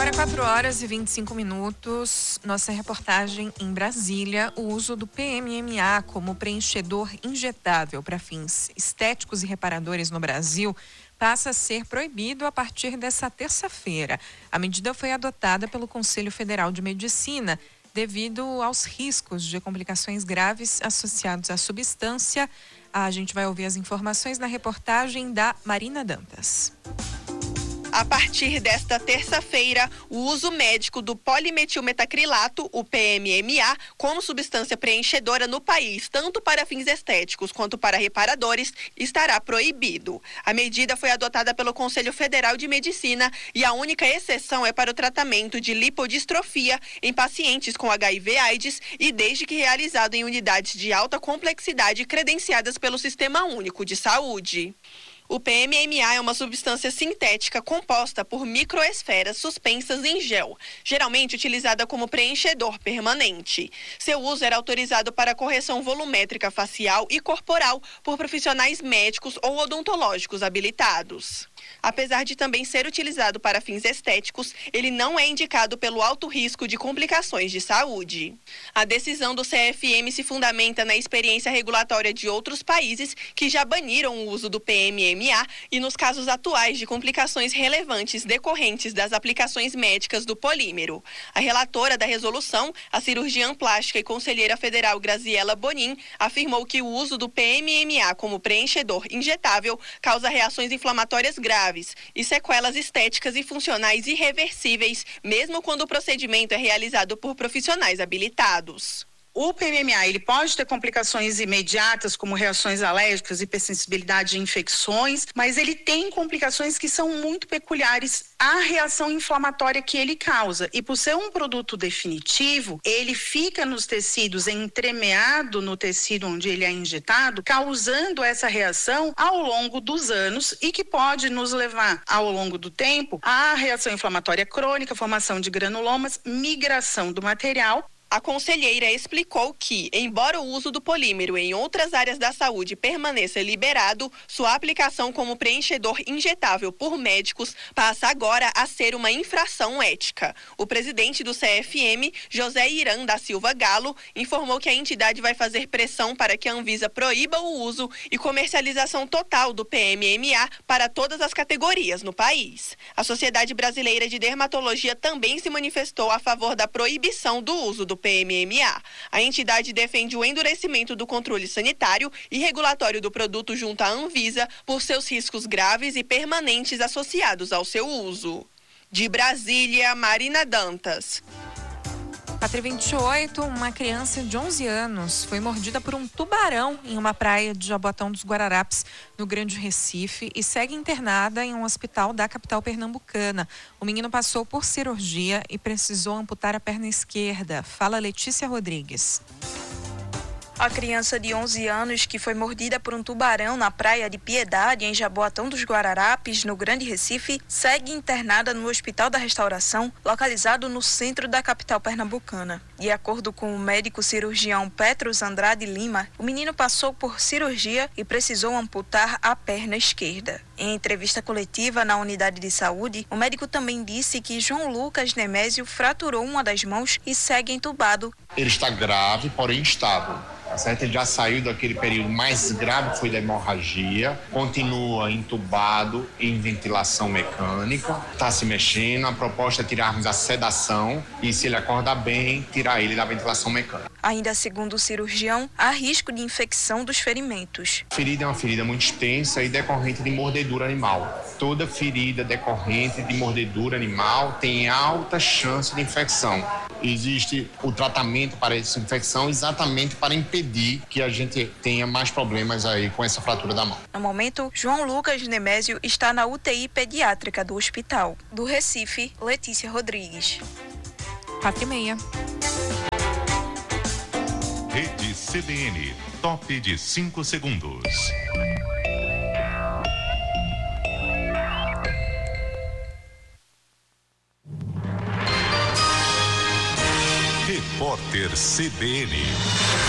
Agora 4h25, nossa reportagem em Brasília. O uso do PMMA como preenchedor injetável para fins estéticos e reparadores no Brasil passa a ser proibido a partir dessa terça-feira. A medida foi adotada pelo Conselho Federal de Medicina devido aos riscos de complicações graves associados à substância. A gente vai ouvir as informações na reportagem da Marina Dantas. A partir desta terça-feira, o uso médico do polimetilmetacrilato, o PMMA, como substância preenchedora no país, tanto para fins estéticos quanto para reparadores, estará proibido. A medida foi adotada pelo Conselho Federal de Medicina e a única exceção é para o tratamento de lipodistrofia em pacientes com HIV/AIDS e desde que realizado em unidades de alta complexidade credenciadas pelo Sistema Único de Saúde. O PMMA é uma substância sintética composta por microesferas suspensas em gel, geralmente utilizada como preenchedor permanente. Seu uso era autorizado para correção volumétrica facial e corporal por profissionais médicos ou odontológicos habilitados. Apesar de também ser utilizado para fins estéticos, ele não é indicado pelo alto risco de complicações de saúde. A decisão do CFM se fundamenta na experiência regulatória de outros países que já baniram o uso do PMMA e nos casos atuais de complicações relevantes decorrentes das aplicações médicas do polímero. A relatora da resolução, a cirurgiã plástica e conselheira federal Graziela Bonin, afirmou que o uso do PMMA como preenchedor injetável causa reações inflamatórias graves e sequelas estéticas e funcionais irreversíveis, mesmo quando o procedimento é realizado por profissionais habilitados. O PMMA, ele pode ter complicações imediatas, como reações alérgicas, hipersensibilidade e infecções, mas ele tem complicações que são muito peculiares à reação inflamatória que ele causa. E por ser um produto definitivo, ele fica nos tecidos, entremeado no tecido onde ele é injetado, causando essa reação ao longo dos anos e que pode nos levar, ao longo do tempo, à reação inflamatória crônica, formação de granulomas, migração do material. A conselheira explicou que, embora o uso do polímero em outras áreas da saúde permaneça liberado, sua aplicação como preenchedor injetável por médicos passa agora a ser uma infração ética. O presidente do CFM, José Irã da Silva Galo, informou que a entidade vai fazer pressão para que a Anvisa proíba o uso e comercialização total do PMMA para todas as categorias no país. A Sociedade Brasileira de Dermatologia também se manifestou a favor da proibição do uso do PMMA. A entidade defende o endurecimento do controle sanitário e regulatório do produto junto à Anvisa por seus riscos graves e permanentes associados ao seu uso. De Brasília, Marina Dantas. 4h28, uma criança de 11 anos foi mordida por um tubarão em uma praia de Jaboatão dos Guararapes, no Grande Recife, e segue internada em um hospital da capital pernambucana. O menino passou por cirurgia e precisou amputar a perna esquerda. Fala Letícia Rodrigues. A criança de 11 anos que foi mordida por um tubarão na praia de Piedade, em Jaboatão dos Guararapes, no Grande Recife, segue internada no Hospital da Restauração, localizado no centro da capital pernambucana. De acordo com o médico cirurgião Petros Andrade Lima, o menino passou por cirurgia e precisou amputar a perna esquerda. Em entrevista coletiva na unidade de saúde, o médico também disse que João Lucas Nemésio fraturou uma das mãos e segue entubado. Ele está grave, porém estável. Certo? Ele já saiu daquele período mais grave, que foi da hemorragia, continua entubado em ventilação mecânica, está se mexendo. A proposta é tirarmos a sedação e, se ele acordar bem, tirar ele da ventilação mecânica. Ainda segundo o cirurgião, há risco de infecção dos ferimentos. A ferida é uma ferida muito extensa e decorrente de mordedura animal. Toda ferida decorrente de mordedura animal tem alta chance de infecção. Existe o tratamento para essa infecção exatamente para impedir que a gente tenha mais problemas aí com essa fratura da mão. No momento, João Lucas Nemésio está na UTI pediátrica do hospital. Do Recife, Letícia Rodrigues. 4h30. Rede CBN, top de 5 segundos. Repórter CBN.